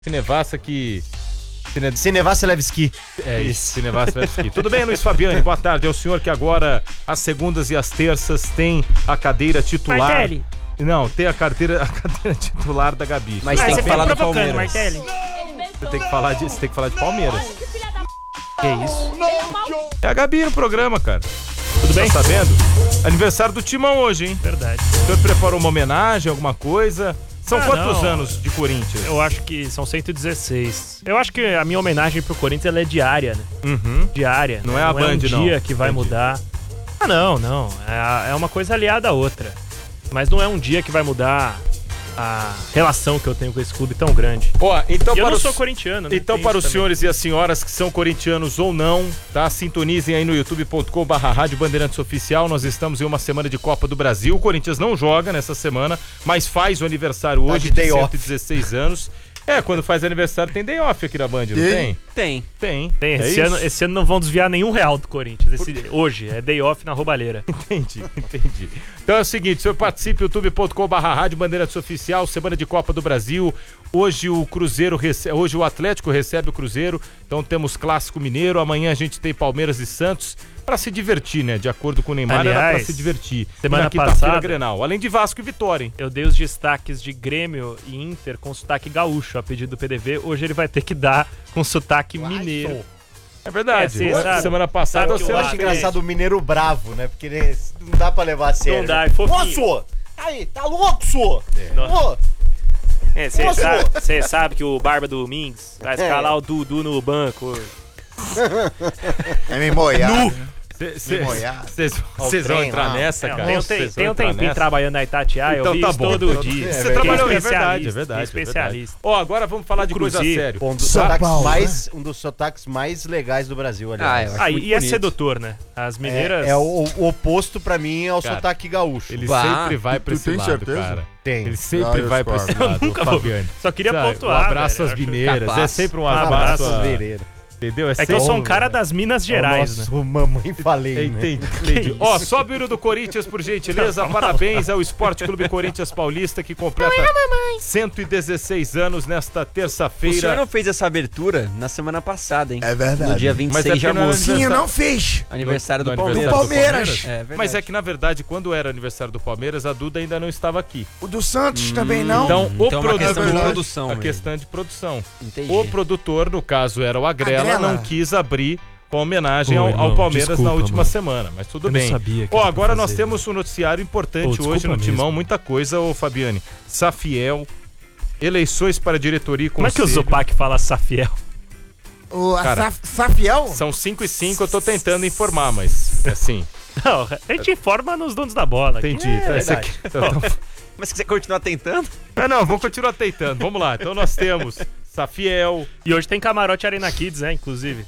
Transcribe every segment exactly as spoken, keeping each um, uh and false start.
Cinevassa que... Cine... Cinevassa Levski. É isso, Cinevassa Levski. Tudo bem, Luiz Fabiani? Boa tarde. É o senhor que agora, às segundas e às terças, tem a cadeira titular... Martelli. Não, tem a carteira, a cadeira titular da Gabi. Mas ah, tem que falar do Palmeiras. Palmeiras. Martelli. Você tem que falar de, você tem que falar de Palmeiras. Que isso? É a Gabi no programa, cara. Tudo bem? Tá sabendo? Aniversário do Timão hoje, hein? Verdade. O senhor preparou uma homenagem, alguma coisa? São Ah, quantos não. anos de Corinthians? Eu acho que são cento e dezesseis. Eu acho que a minha homenagem pro Corinthians ela é diária, né? Uhum. Diária. Não é a Não é Band, um não. dia que vai Entendi. mudar. Ah, não, não. É, é uma coisa aliada à outra. Mas não é um dia que vai mudar a relação que eu tenho com esse clube tão grande. Ó, então E eu para não os... sou corintiano, né? Então, Tem para isso os também. senhores e as senhoras que são corintianos ou não, tá? Sintonizem aí no youtube ponto com barra rádio Bandeirantes Oficial. Nós estamos em uma semana de Copa do Brasil. O Corinthians não joga nessa semana, mas faz o aniversário Tá hoje de de day cento e dezesseis anos. É, quando faz aniversário tem day off aqui na Band, não tem? Tem. Tem. Tem, É esse, isso? ano, esse ano não vão desviar nenhum real do Corinthians. Esse, hoje, é day off na roubalheira. Entendi, entendi. Então é o seguinte, o senhor participe, youtube ponto com barra rádio Bandeirantes Oficial, semana de Copa do Brasil. Hoje o Cruzeiro recebe, hoje o Atlético recebe o Cruzeiro, então temos Clássico Mineiro, amanhã a gente tem Palmeiras e Santos, pra se divertir, né? De acordo com o Neymar, era pra Aliás, se divertir. semana E na quinta-feira, passada- Grenal, além de Vasco e Vitória, hein? Eu dei os destaques de Grêmio e Inter com sotaque gaúcho a pedido do P D V. Hoje ele vai ter que dar com sotaque mineiro. É verdade. É, cê sabe- semana passada sabe que você eu Eu não acho Ah, engraçado o mineiro bravo, né? Porque ele não dá pra levar a sério. Não dá, né? é fofinho. Ô, senhor! Aí, tá louco, senhor? Não. Ô, É, você Nossa, sabe, pô. cê sabe que o Barba Domingues vai É. escalar o Dudu no banco. É meio molhado. Vocês molhado. vão trem entrar lá. nessa, É, cara? tem, um Vocês tem, vão tem um entrar tempinho nessa? trabalhando na Itatiaia, eu Então vi tá isso bom. todo Então, dia. Você verdade. trabalhou, é Especialista, verdade, é verdade. é verdade. Especialista. Ó, agora vamos falar de coisa Cruzeiro. séria. um dos São sotaques Paulo, mais, um dos sotaques mais legais do Brasil, aliás. Ah, eu acho Ah, muito e é bonito. sedutor, né? As mineiras... É, é o, o oposto pra mim é o Cara, sotaque gaúcho. Ele Bah, sempre vai tu- pra tu esse tem lado, certeza? cara. Tem. Ele sempre Ah, eu vai pra esse discordo. lado, nunca o vou- Fabiano. Só queria Sabe, pontuar, Um abraço velho, às eu acho mineiras. capaz. É sempre um Um abraço. abraço a- às Vereiro. Entendeu? É, É que eu sou um sempre- cara das Minas Gerais, né? Nossa, mamãe falei, né? Entendi, entendi. Ó, sobe o hino do Corinthians, por gentileza. Parabéns ao Esporte Clube Corinthians Paulista, que completa cento e dezesseis anos nesta O senhor terça-feira. não fez essa abertura na semana passada, hein? É verdade. No dia vinte e Mas é seis de porque não era agosto. Sim, eu não fiz. Aniversário No- do no Palmeiras. aniversário do Palmeiras. É verdade. Mas é que, na verdade, quando era aniversário do Palmeiras, a Duda ainda não estava aqui. O do Santos também não. Então, o Então é uma questão de produtor... produção A mesmo. questão de produção. Entendi. O produtor, no caso, era o Agrela, Agrela. não quis abrir com homenagem Pô, ao, irmão, ao Palmeiras desculpa, na última mano. semana, mas tudo Eu não bem. sabia que Ó, era pra agora nós fazer. temos um noticiário importante Pô, hoje desculpa no Timão, mesmo. muita coisa, ô Fabiane. Safiel, eleições para diretoria e Como é que o conselho. Zupac fala Safiel? O a Cara, Saf- Safiel? São cinco e cinco, eu tô tentando informar, mas assim, Não, a gente informa nos donos da bola. entendi. É, Então, esse verdade. aqui- então- Mas se quiser continuar tentando, Não, não, vamos continuar tentando. Vamos lá. Então nós temos Safiel, E hoje tem camarote Arena Kids, né, inclusive.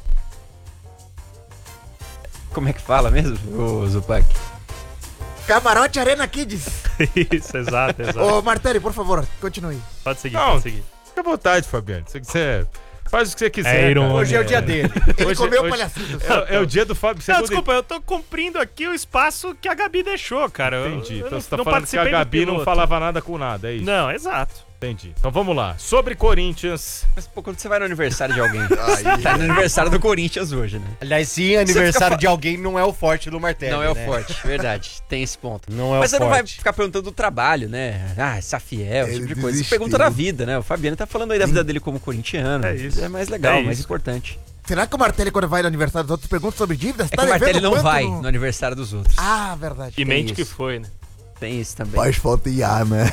como é que fala mesmo, o Zupac? Camarote Arena Kids. Isso, exato, exato. Ô, Martelli, por favor, continue. Pode seguir, Não. pode seguir. fica à vontade, Fabiano. Se você quiser, faz o que você quiser. É irônico. cara. Hoje é o dia dele. Ele Hoje- comeu hoje- palhacitos. É, é o dia do Fábio. Não, segundo- desculpa, eu tô cumprindo aqui o espaço que a Gabi deixou, cara. Eu- Entendi. Eu Então não, você tá não falando que a participei do Gabi não piloto. falava nada com nada, é isso? Não, exato. Entendi. Então vamos lá. Sobre Corinthians. Mas pô, quando você vai no aniversário de alguém, tá no aniversário do Corinthians hoje, né? Aliás, sim, aniversário fa- de alguém não é o forte do Martelli. não é o né? forte, verdade. Tem esse ponto. Não é Mas o você não vai forte. ficar perguntando do trabalho, né? Ah, Safiel, esse Ele tipo de coisa. Você desistiu. pergunta da vida, né? O Fabiano tá falando aí da vida dele como corintiano. É isso. É mais legal, É mais isso. importante. Será que o Martelli, quando vai no aniversário dos outros, pergunta sobre dívidas? É que o Martelli não vai no aniversário dos outros. Ah, verdade. E mente isso. que foi, né? Tem isso também. Faz falta I A, né?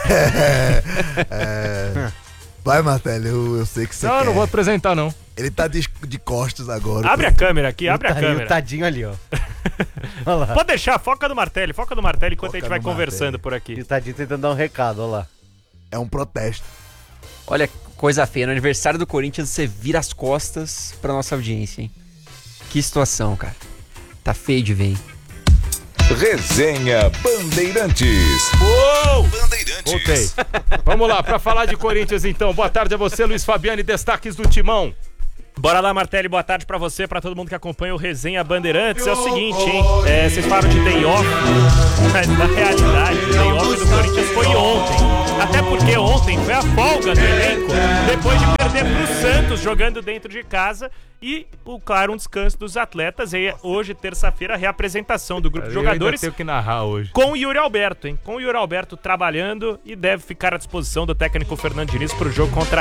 É. Vai, Martelli, eu, eu sei que você Não, quer. eu não vou apresentar, não. Ele tá de, de costas agora. Abre a câmera aqui, abre a Tá aí o câmera. tadinho ali, ó. Olha lá. Pode deixar, foca no Martelli, foca no Martelli enquanto Foca a gente vai no conversando Martelli. por E aqui. o tadinho tentando dar um recado, olha lá. É um protesto. Olha, coisa feia. No aniversário do Corinthians, você vira as costas pra nossa audiência, hein? Que situação, cara. Tá feio de ver, hein? Resenha Bandeirantes. Uou! Bandeirantes. Voltei. Vamos lá, pra falar de Corinthians então. Boa tarde a você, Luiz Fabiani. Destaques do Timão. Bora lá, Martelli, boa tarde pra você, pra todo mundo que acompanha o Resenha Bandeirantes. É o seguinte, hein, é, vocês falaram de day off, mas na realidade o day off do Corinthians foi ontem. Até porque ontem foi a folga do elenco, depois de perder pro Santos jogando dentro de casa. E, o, claro, um descanso dos atletas. E hoje, terça-feira, a reapresentação do grupo de jogadores. Eu tenho que narrar hoje. Com o Yuri Alberto, hein? Com o Yuri Alberto trabalhando e deve ficar à disposição do técnico Fernando Diniz pro jogo contra